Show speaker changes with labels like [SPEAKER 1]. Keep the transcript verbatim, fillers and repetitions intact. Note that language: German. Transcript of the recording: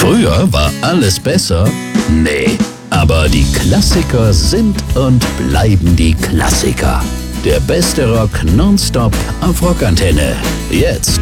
[SPEAKER 1] Früher war alles besser? Nee. Aber die Klassiker sind und bleiben die Klassiker. Der beste Rock nonstop auf Rockantenne. Jetzt